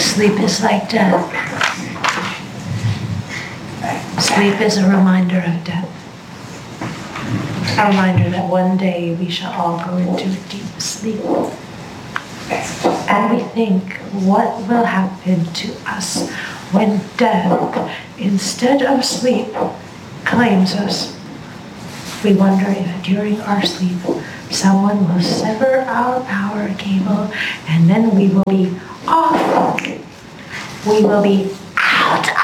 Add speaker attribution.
Speaker 1: Sleep is like death. Sleep is a reminder of death. A reminder that one day we shall all go into a deep sleep. And we think, what will happen to us when death, instead of sleep, claims us? We wonder if during our sleep, someone will sever our power cable, and then we will be off. We will be out